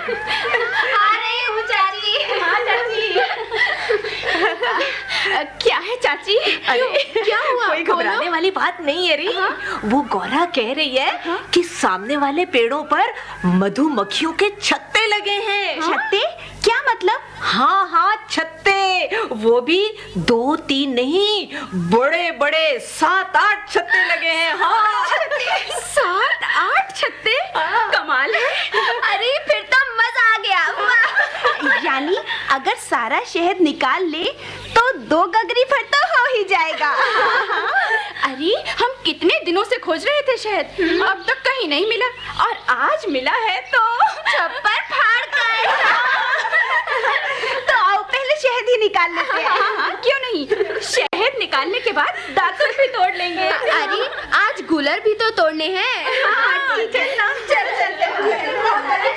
आ रही हूँ चाची। हाँ चाची। क्या है चाची? अरे क्या हुआ? कोई घबराने वाली बात नहीं है री। वो गौरा कह रही है कि सामने वाले पेड़ों पर मधुमक्खियों के छत्ते लगे हैं। छत्ते? क्या मतलब? हाँ हाँ छत्ते, वो भी 2-3 नहीं, बड़े बड़े 7-8 छत्ते लगे हैं। हाँ 7-8 छत्ते? कमाल है। अरे फिर तो मजा आ गया। वाह! यानी अगर सारा शहद निकाल ले तो 2 गगरी भर तो हो ही जाएगा। अरे हम कितने दिनों से खोज रहे थे शहद, अब तक कहीं नहीं मिला और आज मिला है तो छप्पर फाड़ कर। तो आओ पहले शहद ही निकाल लेते हैं। हाँ, क्यों नहीं। शहद निकालने के बाद दातुन भी तोड़ लेंगे। अरे आज गुलर भी तो तोड़ने हैं। हाँ, ठीक है। चल चलते हैं।